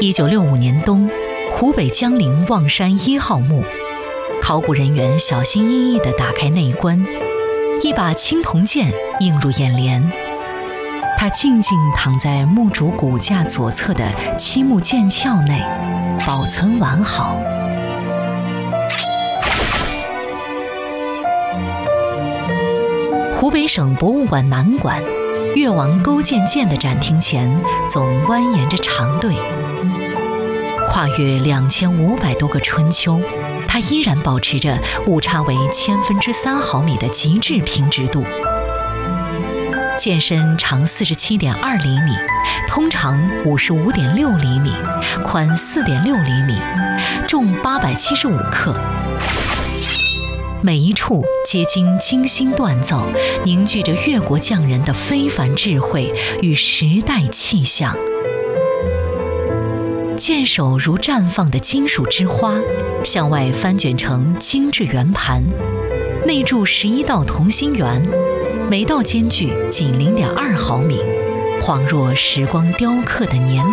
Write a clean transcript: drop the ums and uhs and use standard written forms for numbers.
1965年冬，湖北江陵望山1号墓，考古人员小心翼翼地打开内棺，一把青铜剑映入眼帘。它静静躺在墓主骨架左侧的漆木剑鞘内，保存完好。湖北省博物馆南馆越王勾践剑的展厅前，总蜿蜒着长队。跨越2500多个春秋，它依然保持着误差为3/1000毫米的极致平直度。剑身长47.2厘米，通长55.6厘米，宽4.6厘米，重875克。每一处皆经精心锻造，凝聚着越国匠人的非凡智慧与时代气象。剑首如绽放的金属之花，向外翻卷成精致圆盘，内铸11道同心圆，每道间距仅0.2毫米，恍若时光雕刻的年